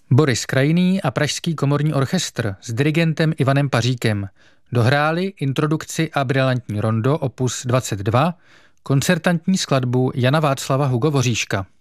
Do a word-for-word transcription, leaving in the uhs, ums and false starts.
Boris Krajný a Pražský komorní orchestr s dirigentem Ivanem Paříkem dohráli introdukci a brilantní rondo opus dvacet dva, koncertantní skladbu Jana Václava Hugo Voříška.